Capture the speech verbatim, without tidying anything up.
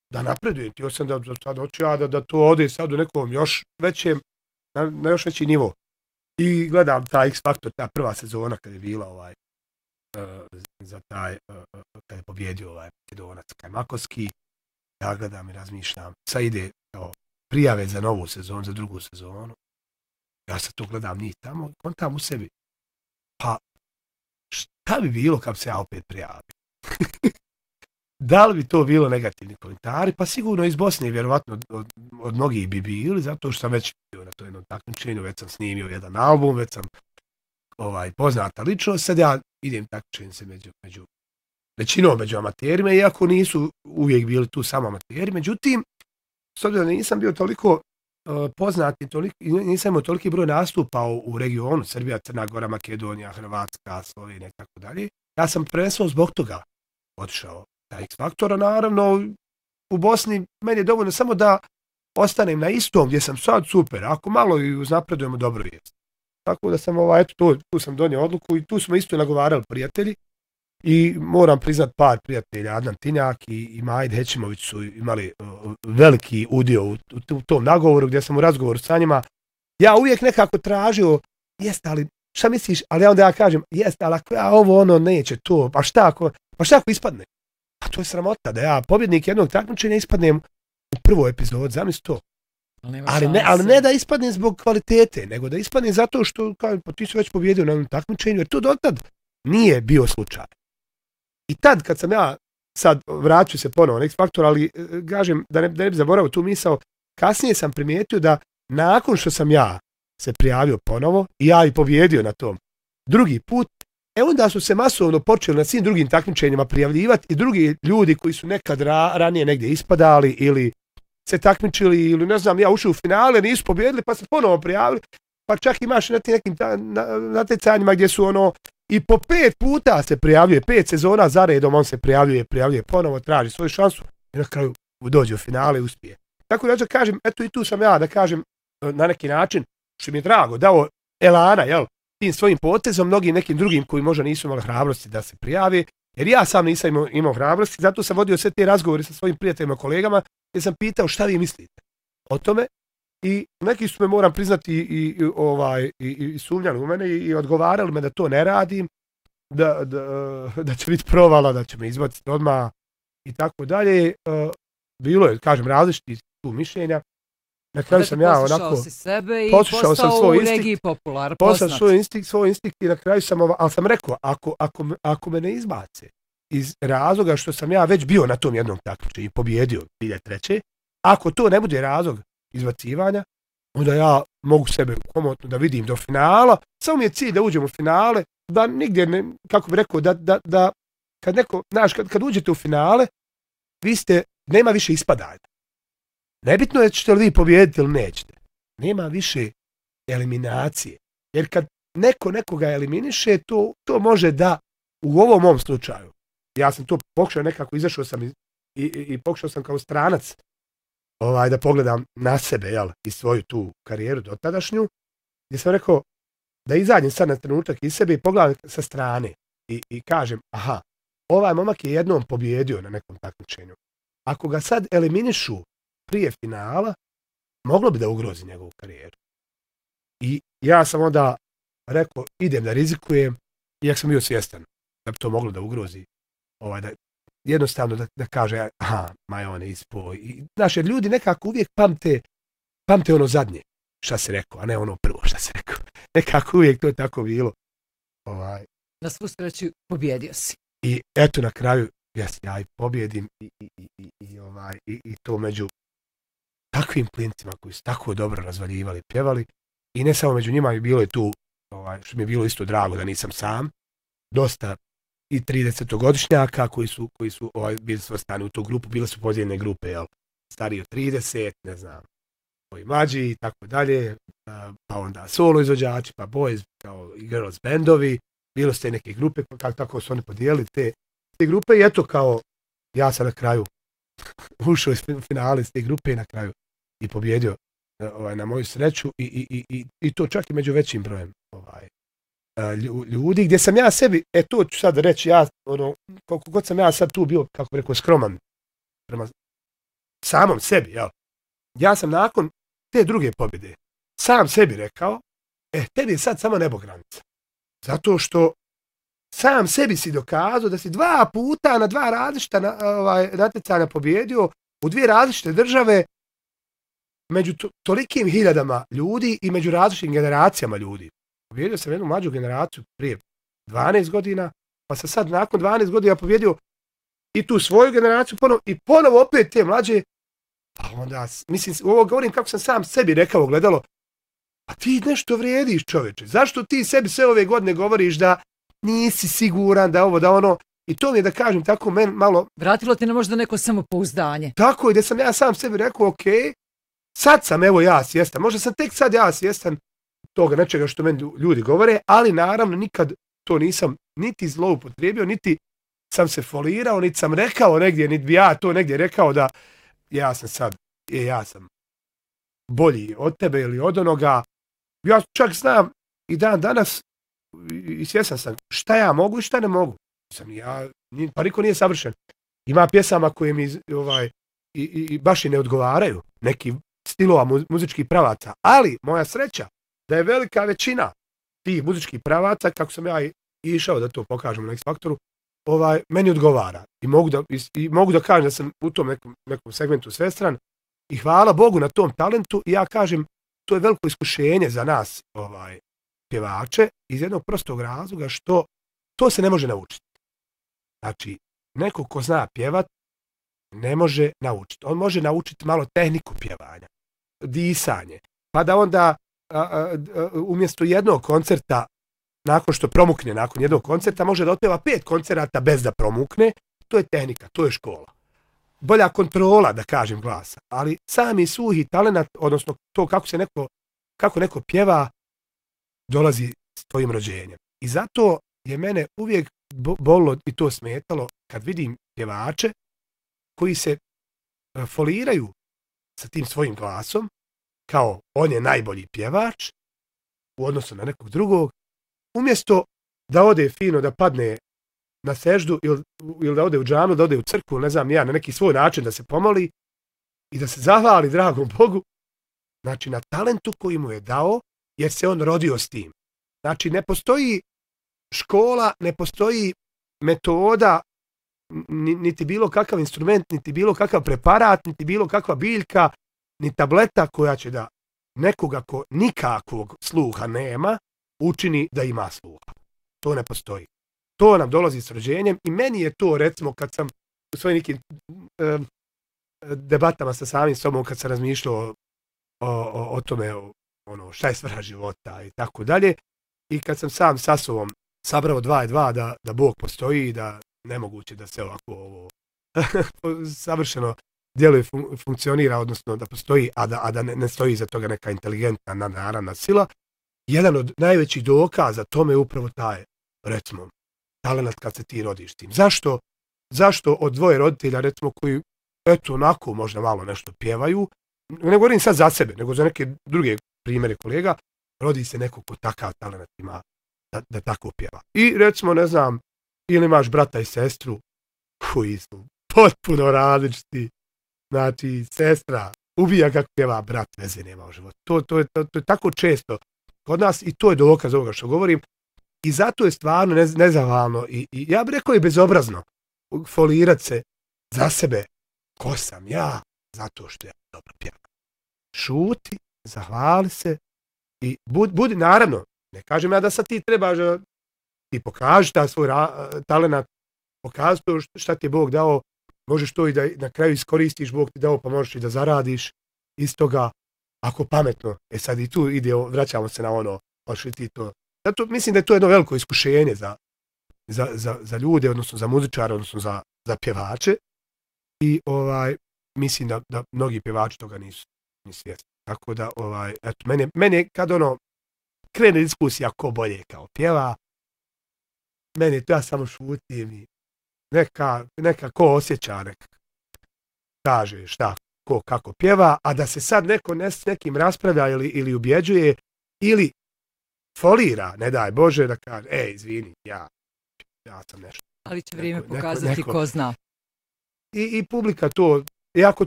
da napredujem, htio sam da sad hoću ja da, da to ode sad u nekom još većem, na, na još veći nivo. I gledam taj X Factor, ta prva sezona kad je bila ovaj, uh, za taj, uh, kad je pobjedio ovaj Makedonac Kajmakovski, ja gledam i razmišljam, sad ide o, prijave za novu sezonu, za drugu sezonu, ja sad to gledam njih tamo, kontam u sebi, pa šta bi bilo kad se ja opet prijavim? Da li bi to bilo negativni komentari? Pa sigurno iz Bosne, vjerovatno od, od, od mnogih bi bili, zato što sam već bio na to jednom takmičenju, već sam snimio jedan album, već sam ovaj, poznata ličnost, sad ja idem takmičenjem se među, među većinom među amaterima, iako nisu uvijek bili tu samo amateri, međutim, s obzirom da nisam bio toliko uh, poznat i toliko, nisam imao toliki broj nastupa u, u regionu, Srbija, Crna Gora, Makedonija, Hrvatska, Slovenija i tako dalje, ja sam prvenstveno zbog toga otišao da X Faktora, naravno, u Bosni meni je dovoljno samo da ostanem na istom gdje sam sad, super, ako malo i uznapredujemo, dobro vijest. Tako da sam, ovaj, eto, to, tu sam donio odluku i tu smo isto nagovarali prijatelji i moram priznat par prijatelja, Adnan Tinjak i, i Majd Hećimović su imali uh, veliki udio u, u, u tom nagovoru gdje sam u razgovoru sa njima. Ja uvijek nekako tražio, jeste, ali šta misliš, ali ja onda ja kažem, jeste, ali ako ja ovo ono neće to, pa šta ako, pa šta ako ispadne? A to je sramota da ja, pobjednik jednog takmičenja, ispadnem u prvoj epizodi, zamisli to. Ali, ali, ne, ali ne da ispadnem zbog kvalitete, nego da ispadnem zato što kao, pa ti su već pobjedio na jednom takmičenju, jer to dotad nije bio slučaj. I tad kad sam ja, sad vraću se ponovo na X Factor, ali kažem da ne, da ne bi zaboravio tu misao, kasnije sam primijetio da nakon što sam ja se prijavio ponovo i ja i pobjedio na tom drugi put, e onda su se masovno počeli na svim drugim takmičenjima prijavljivati i drugi ljudi koji su nekad ra, ranije negdje ispadali ili se takmičili ili ne znam, ja ušao u finale, nisu pobjedili pa se ponovo prijavili, pa čak imaš na tim nekim ta, na, natjecanjima gdje su ono i po pet puta se prijavljuje, pet sezona za redom on se prijavljuje, prijavljuje ponovo, traži svoju šansu i na kraju dođe u finale i uspije. Tako da ja kažem, eto i tu sam ja da kažem na neki način, što mi je drago, dao elana, jel, tim svojim potezom, mnogim nekim drugim koji možda nisu imali hrabrosti da se prijave, jer ja sam nisam imao, imao hrabrosti, zato sam vodio sve te razgovore sa svojim prijateljima, kolegama, gdje sam pitao šta vi mislite o tome i neki su me, moram priznati, i, i, ovaj, i, i sumnjali u mene i, i odgovarali me da to ne radim, da, da, da će biti provala, da će me izbaciti odmah i tako dalje. Bilo je, kažem, različiti tu mišljenja. Na kraju sam ja onako... Poslušao si sebe i postao postao u regiji popular, poznat. Postao svoj instinkt, svoj instinkt i na kraju sam, ali sam rekao, ako, ako, ako me ne izbace iz razloga što sam ja već bio na tom jednom takmičenju i pobjedio dvije hiljade treće. Ako to ne bude razlog izbacivanja, onda ja mogu sebe komotno da vidim do finala. Samo mi je cilj da uđem u finale, da nigdje, ne, kako bih rekao, da, da, da kad neko, znaš, kad, kad uđete u finale, vi ste, nema više ispadanja. Nebitno je ćete li vi pobijediti ili nećete. Nema više eliminacije. Jer kad neko nekoga eliminiše, to, to može da, u ovom mom slučaju, ja sam to pokušao nekako, izašao sam i, i, i pokušao sam kao stranac ovaj, da pogledam na sebe, jel, i svoju tu karijeru dotadašnju, gdje sam rekao da izađem sad na trenutak iz sebe i pogledam sa strane i, i kažem, aha, ovaj momak je jednom pobjedio na nekom takmičenju. Ako ga sad eliminišu prije finala, moglo bi da ugrozi njegovu karijeru. I ja sam onda rekao, idem da rizikujem, iako sam bio svjestan da bi to moglo da ugrozi, ovaj, da, jednostavno da, da kaže, aha, maj on je ispoj. I, znaš, jer ljudi nekako uvijek pamte, pamte ono zadnje, šta se rekao, a ne ono prvo šta se rekao. Nekako uvijek to je tako bilo. Ovaj. Na svu sreću pobjedio si. I eto na kraju, jes, ja i pobjedim i, i, i, i, i, ovaj, i, i to među takvim klincima koji su tako dobro razvaljivali, pjevali. I ne samo među njima, bilo je tu, ovaj, što mi je bilo isto drago da nisam sam, dosta i tridesetogodišnjaka koji su, koji su ovaj, bili svrstani u tu grupu, bile su podijeljene grupe, jel, stariji od trideset, ne znam, koji mlađi i tako dalje, pa onda solo izvođači, pa boys, kao i girls bandovi, bilo ste neke grupe, kako tako su oni podijelili te, te grupe i eto kao, ja sam na kraju ušao iz finale iz te grupe i na kraju i pobjedio ovaj, na moju sreću i, i, i, i to čak i među većim brojem ovaj, ljudi, gdje sam ja sebi, e to ću sad reći, ja, ono, koliko god sam ja sad tu bio, kako bi rekao, skroman prema samom sebi, jel? Ja sam nakon te druge pobjede sam sebi rekao, e, tebi je sad samo nebo granica. Zato što sam sebi si dokazao da si dva puta na dva različita na, ovaj, natjecanja pobjedio u dvije različite države među to, tolikim hiljadama ljudi i među različitim generacijama ljudi. Pobjedio sam jednu mlađu generaciju prije dvanaest godina, pa sam sad nakon dvanaest godina pobjedio i tu svoju generaciju ponovo, i ponovo opet te mlađe. Pa onda, mislim, ovo govorim kako sam sam sebi rekao, gledalo, a ti nešto vrijediš, čoveče. Zašto ti sebi sve ove godine govoriš da nisi siguran, da ovo, da ono, i to mi je da kažem tako men malo... Vratilo ti ne možda neko samopouzdanje. Tako je, da sam ja sam sebi rekao, ok, sad sam evo ja svjestan, možda sam tek sad ja svjestan toga nečega što meni ljudi govore, ali naravno nikad to nisam niti zloupotrijebio, niti sam se folirao, niti sam rekao negdje, niti bi ja to negdje rekao da ja sam sad, je, ja sam bolji od tebe ili od onoga. Ja čak znam i dan danas i svjesan sam šta ja mogu i šta ne mogu. Sam ja, pa niko nije savršen. Ima pjesama koje mi ovaj, i, i, i baš i ne odgovaraju, neki stilova mu, muzičkih pravaca, ali moja sreća da je velika većina tih muzičkih pravaca, kako sam ja išao da to pokažem na X Faktoru, ovaj, meni odgovara. I mogu da, i, i mogu da kažem da sam u tom nekom, nekom segmentu svestran i hvala Bogu na tom talentu i ja kažem, to je veliko iskušenje za nas ovaj, pjevače iz jednog prostog razloga što to se ne može naučiti. Znači, neko ko zna pjevat ne može naučiti. On može naučiti malo tehniku pjevanja, disanje, pa da onda a, a, a, umjesto jednog koncerta, nakon što promukne nakon jednog koncerta, može da otpeva pet koncerata bez da promukne. To je tehnika, to je škola. Bolja kontrola, da kažem, glasa. Ali sami suhi talenat, odnosno to kako se neko, kako neko pjeva, dolazi s tvojim rođenjem. I zato je mene uvijek bolilo i to smetalo kad vidim pjevače koji se foliraju sa tim svojim glasom, kao on je najbolji pjevač u odnosu na nekog drugog, umjesto da ode fino, da padne na seždu ili, ili da ode u džanu, da ode u crkvu, ne znam ja, na neki svoj način da se pomoli i da se zahvali dragom Bogu, znači na talentu koji mu je dao, jer se on rodio s tim. Znači ne postoji škola, ne postoji metoda, niti bilo kakav instrument, niti bilo kakav preparat, niti bilo kakva biljka, ni tableta koja će da nekoga ko nikakvog sluha nema, učini da ima sluha. To ne postoji. To nam dolazi s rođenjem i meni je to, recimo, kad sam u svojim nekim um, debatama sa samim sobom, kad sam razmišljao o, o, o tome, o, ono, šta je svrha života i tako dalje, i kad sam sam sa sobom sabrao dva i dva da, da Bog postoji i da nemoguće da se ovako ovo savršeno djeluje, fun, funkcionira, odnosno da postoji, a da, a da ne, ne stoji iza toga neka inteligentna naravna sila. Jedan od najvećih dokaza tome je upravo taj, recimo, talenat kad se ti rodiš tim. Zašto? Zašto od dvoje roditelja, recimo, koji, eto, onako možda malo nešto pjevaju, ne govorim sad za sebe, nego za neke druge primjere kolega, rodi se neko ko takav talenat ima da, da tako pjeva. I, recimo, ne znam, ili imaš brata i sestru koji su potpuno različiti. Znači, sestra ubija kako pjeva, brat veze nema u životu. To, to, je, to, to je tako često kod nas i to je dokaz ovoga što govorim. I zato je stvarno nez, nezahvalno i, i ja bih rekao i bezobrazno folirat se za sebe. Ko sam ja? Zato što ja dobro pjevam. Šuti, zahvali se i budi, budi, naravno, ne kažem ja da sad ti trebaš da ti pokaži ta svoj ra, talenat, pokaži to šta ti je Bog dao, možeš to i da na kraju iskoristiš, Bog ti dao pa možeš i da zaradiš iz toga, ako pametno. E sad i tu ide, vraćamo se na ono, paši ti to. Zato mislim da je to jedno veliko iskušenje za, za, za, za ljude, odnosno za muzičare, odnosno za, za pjevače. I ovaj, mislim da, da mnogi pjevači toga nisu, nisu svjesni. Tako da, ovaj, eto, mene, mene kad ono krene diskusija ko bolje kao pjeva, meni to ja samo šutim i neka, neka ko osjeća, neka kaže šta, ko kako pjeva, a da se sad neko ne, s nekim raspravlja ili, ili ubjeđuje, ili folira, ne daj Bože, da kaže, ej, izvini, ja, ja sam nešto. Ali će vrijeme neko, pokazati neko, neko. Ko zna. I, I publika to, i ako